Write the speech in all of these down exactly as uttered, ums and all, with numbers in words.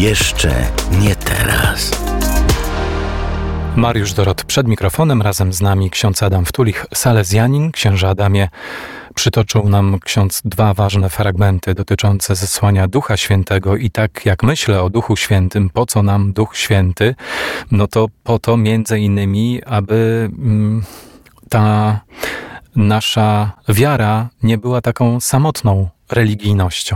Jeszcze nie teraz. Mariusz Dorot przed mikrofonem, razem z nami ksiądz Adam Wtulich, salezjanin. Księże Adamie, przytoczył nam ksiądz dwa ważne fragmenty dotyczące zesłania Ducha Świętego i tak jak myślę o Duchu Świętym, po co nam Duch Święty? No to po to między innymi, aby mm, ta nasza wiara nie była taką samotną religijnością.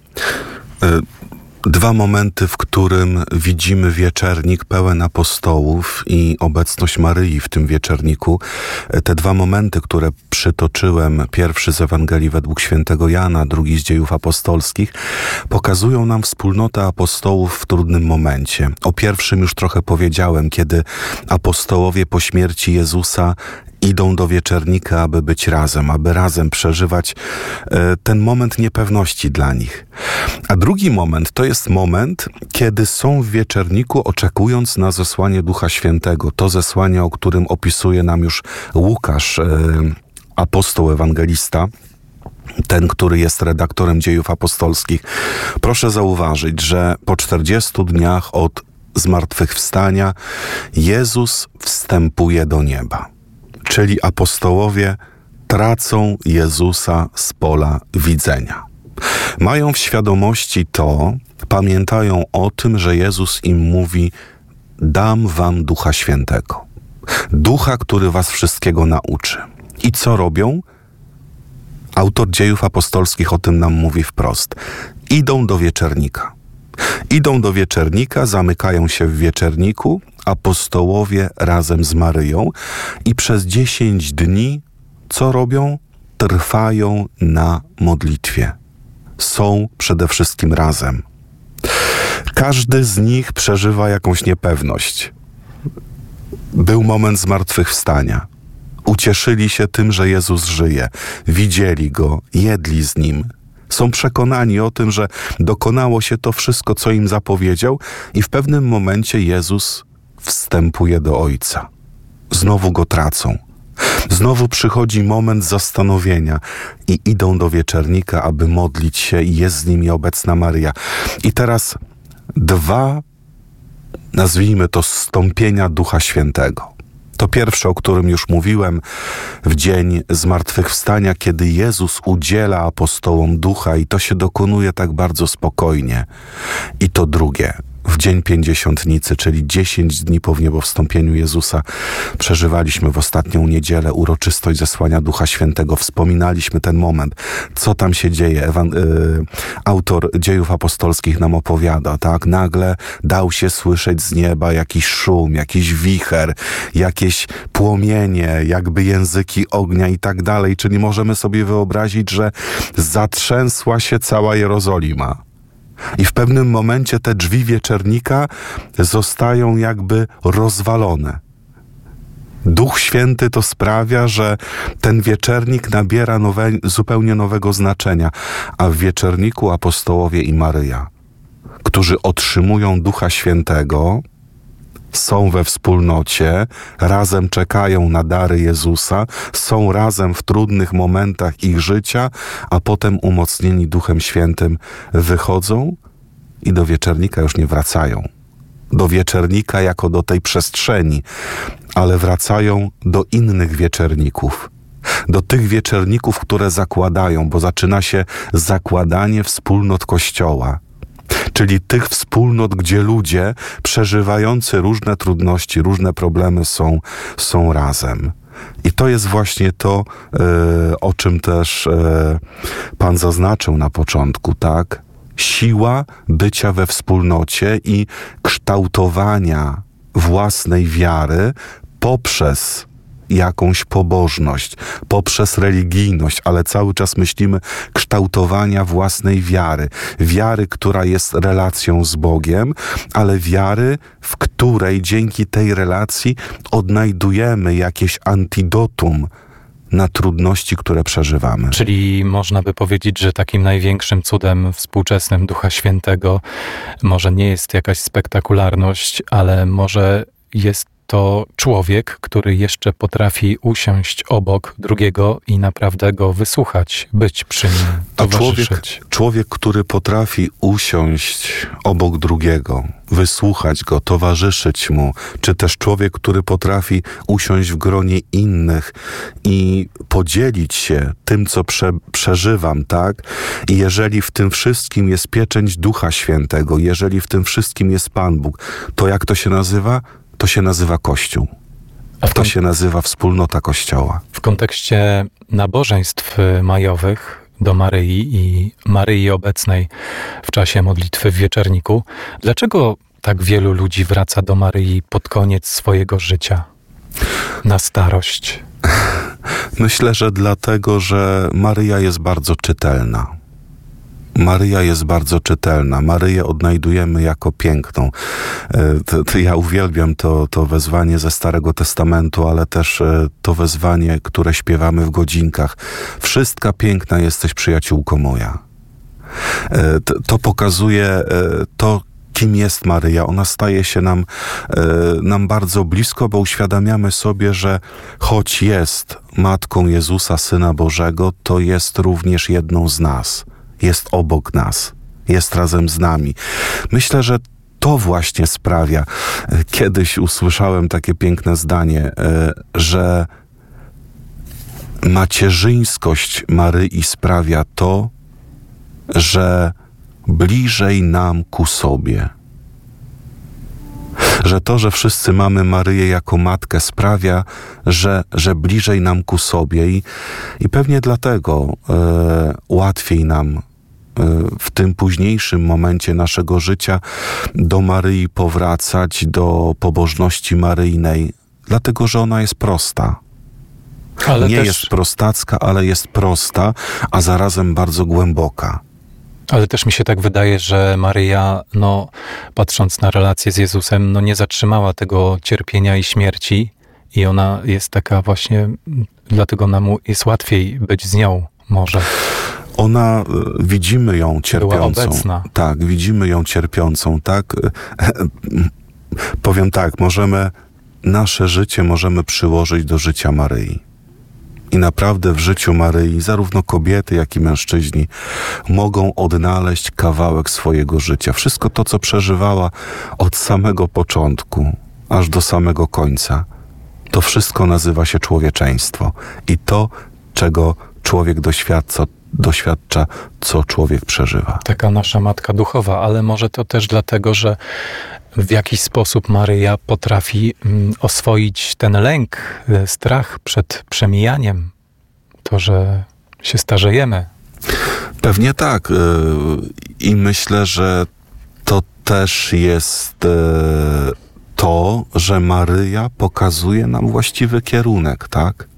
Dwa momenty, w którym widzimy wieczernik pełen apostołów i obecność Maryi w tym wieczerniku. Te dwa momenty, które przytoczyłem, pierwszy z Ewangelii według świętego Jana, drugi z Dziejów Apostolskich, pokazują nam wspólnotę apostołów w trudnym momencie. O pierwszym już trochę powiedziałem, kiedy apostołowie po śmierci Jezusa idą do wieczernika, aby być razem, aby razem przeżywać e, ten moment niepewności dla nich. A drugi moment to jest moment, kiedy są w wieczerniku, oczekując na zesłanie Ducha Świętego. To zesłanie, o którym opisuje nam już Łukasz, e, apostoł ewangelista, ten, który jest redaktorem Dziejów Apostolskich. Proszę zauważyć, że po czterdziestu dniach od zmartwychwstania Jezus wstępuje do nieba. Czyli apostołowie tracą Jezusa z pola widzenia. Mają w świadomości to, pamiętają o tym, że Jezus im mówi: dam wam Ducha Świętego. Ducha, który was wszystkiego nauczy. I co robią? Autor Dziejów Apostolskich o tym nam mówi wprost. Idą do wieczernika. Idą do wieczernika, zamykają się w wieczerniku, apostołowie razem z Maryją i przez dziesięć dni co robią? Trwają na modlitwie. Są przede wszystkim razem. Każdy z nich przeżywa jakąś niepewność. Był moment zmartwychwstania. Ucieszyli się tym, że Jezus żyje. Widzieli Go, jedli z Nim. Są przekonani o tym, że dokonało się to wszystko, co im zapowiedział i w pewnym momencie Jezus wstępuje do Ojca. Znowu Go tracą. Znowu przychodzi moment zastanowienia i idą do wieczernika, aby modlić się i jest z nimi obecna Maryja. I teraz dwa, nazwijmy to, zstąpienia Ducha Świętego. To pierwsze, o którym już mówiłem, w dzień zmartwychwstania, kiedy Jezus udziela apostołom Ducha i to się dokonuje tak bardzo spokojnie. I to drugie, w dzień Pięćdziesiątnicy, czyli dziesięć dni po wniebowstąpieniu Jezusa, przeżywaliśmy w ostatnią niedzielę uroczystość zesłania Ducha Świętego. Wspominaliśmy ten moment, co tam się dzieje. Ewan- y- autor Dziejów Apostolskich nam opowiada, tak? Nagle dał się słyszeć z nieba jakiś szum, jakiś wicher, jakieś płomienie, jakby języki ognia i tak dalej. Czyli możemy sobie wyobrazić, że zatrzęsła się cała Jerozolima. I w pewnym momencie te drzwi wieczernika zostają jakby rozwalone. Duch Święty to sprawia, że ten wieczernik nabiera nowe, zupełnie nowego znaczenia, a w wieczerniku apostołowie i Maryja, którzy otrzymują Ducha Świętego, są we wspólnocie, razem czekają na dary Jezusa, są razem w trudnych momentach ich życia, a potem umocnieni Duchem Świętym wychodzą i do wieczernika już nie wracają. Do wieczernika jako do tej przestrzeni, ale wracają do innych wieczerników. Do tych wieczerników, które zakładają, bo zaczyna się zakładanie wspólnot Kościoła. Czyli tych wspólnot, gdzie ludzie przeżywający różne trudności, różne problemy są, są razem. I to jest właśnie to, yy, o czym też yy, Pan zaznaczył na początku, tak? Siła bycia we wspólnocie i kształtowania własnej wiary poprzez jakąś pobożność, poprzez religijność, ale cały czas myślimy kształtowania własnej wiary. Wiary, która jest relacją z Bogiem, ale wiary, w której dzięki tej relacji odnajdujemy jakieś antidotum na trudności, które przeżywamy. Czyli można by powiedzieć, że takim największym cudem współczesnym Ducha Świętego może nie jest jakaś spektakularność, ale może jest to człowiek, który jeszcze potrafi usiąść obok drugiego i naprawdę go wysłuchać, być przy nim, towarzyszyć. A człowiek, człowiek, który potrafi usiąść obok drugiego, wysłuchać go, towarzyszyć mu, czy też człowiek, który potrafi usiąść w gronie innych i podzielić się tym, co prze, przeżywam, tak? I jeżeli w tym wszystkim jest pieczęć Ducha Świętego, jeżeli w tym wszystkim jest Pan Bóg, to jak to się nazywa? To się nazywa Kościół. A to się nazywa wspólnota Kościoła. W kontekście nabożeństw majowych do Maryi i Maryi obecnej w czasie modlitwy w Wieczerniku, dlaczego tak wielu ludzi wraca do Maryi pod koniec swojego życia, na starość? Myślę, że dlatego, że Maryja jest bardzo czytelna. Maryja jest bardzo czytelna. Maryję odnajdujemy jako piękną. To, to ja uwielbiam to, to wezwanie ze Starego Testamentu, ale też to wezwanie, które śpiewamy w godzinkach. Wszystka piękna jesteś, przyjaciółko moja. To, to pokazuje to, kim jest Maryja. Ona staje się nam, nam bardzo blisko, bo uświadamiamy sobie, że choć jest Matką Jezusa, Syna Bożego, to jest również jedną z nas. Jest obok nas, jest razem z nami. Myślę, że to właśnie sprawia. Kiedyś usłyszałem takie piękne zdanie, że macierzyńskość Maryi sprawia to, że bliżej nam ku sobie. Że to, że wszyscy mamy Maryję jako matkę, sprawia, że, że bliżej nam ku sobie i, i pewnie dlatego e, łatwiej nam e, w tym późniejszym momencie naszego życia do Maryi powracać, do pobożności maryjnej, dlatego, że ona jest prosta. Ale Nie też... jest prostacka, ale jest prosta, a zarazem bardzo głęboka. Ale też mi się tak wydaje, że Maryja, no, patrząc na relację z Jezusem, no, nie zatrzymała tego cierpienia i śmierci i ona jest taka właśnie, dlatego nam jest łatwiej być z nią może. Ona, widzimy ją cierpiącą. Była obecna. Tak, widzimy ją cierpiącą, tak. Powiem tak, możemy, nasze życie możemy przyłożyć do życia Maryi. I naprawdę w życiu Maryi zarówno kobiety, jak i mężczyźni mogą odnaleźć kawałek swojego życia. Wszystko to, co przeżywała od samego początku, aż do samego końca, to wszystko nazywa się człowieczeństwo. I to, czego człowiek doświadcza, doświadcza, co człowiek przeżywa. Taka nasza matka duchowa, ale może to też dlatego, że w jakiś sposób Maryja potrafi mm, oswoić ten lęk, strach przed przemijaniem, to, że się starzejemy. Pewnie tak. I myślę, że to też jest to, że Maryja pokazuje nam właściwy kierunek, tak?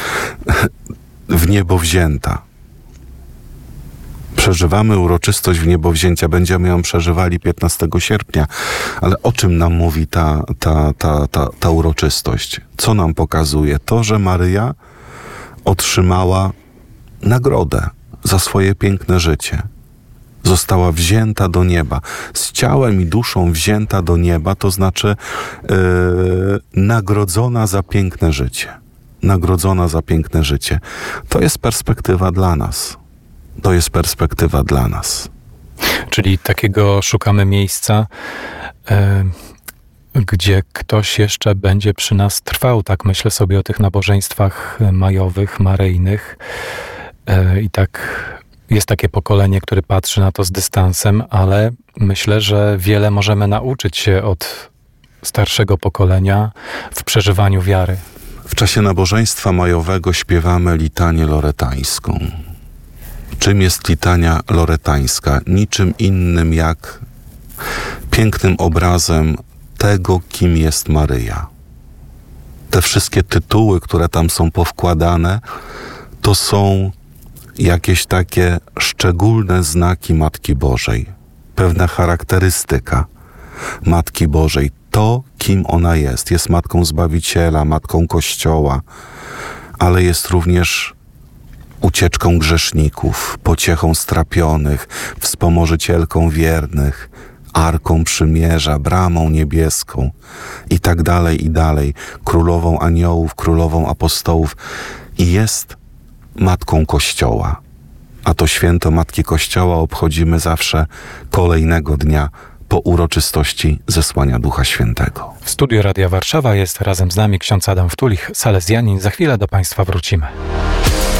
W niebo wzięta. Przeżywamy uroczystość w niebo wzięcia, będziemy ją przeżywali piętnastego sierpnia, ale o czym nam mówi ta, ta, ta, ta, ta uroczystość? Co nam pokazuje? To, że Maryja otrzymała nagrodę za swoje piękne życie. Została wzięta do nieba. Z ciałem i duszą wzięta do nieba, to znaczy yy, nagrodzona za piękne życie. Nagrodzona za piękne życie. To jest perspektywa dla nas. To jest perspektywa dla nas. Czyli takiego szukamy miejsca, e, gdzie ktoś jeszcze będzie przy nas trwał. Tak myślę sobie o tych nabożeństwach majowych, maryjnych. E, I tak jest takie pokolenie, które patrzy na to z dystansem, ale myślę, że wiele możemy nauczyć się od starszego pokolenia w przeżywaniu wiary. W czasie nabożeństwa majowego śpiewamy litanię loretańską. Czym jest litania loretańska? Niczym innym jak pięknym obrazem tego, kim jest Maryja. Te wszystkie tytuły, które tam są powkładane, to są jakieś takie szczególne znaki Matki Bożej. Pewna charakterystyka Matki Bożej. To, kim ona jest. Jest Matką Zbawiciela, Matką Kościoła, ale jest również ucieczką grzeszników, pociechą strapionych, wspomożycielką wiernych, Arką Przymierza, Bramą Niebieską i tak dalej, i dalej, Królową Aniołów, Królową Apostołów i jest Matką Kościoła. A to święto Matki Kościoła obchodzimy zawsze kolejnego dnia po uroczystości zesłania Ducha Świętego. W studiu Radia Warszawa jest razem z nami ksiądz Adam Wtulich, salezjanin. Za chwilę do Państwa wrócimy.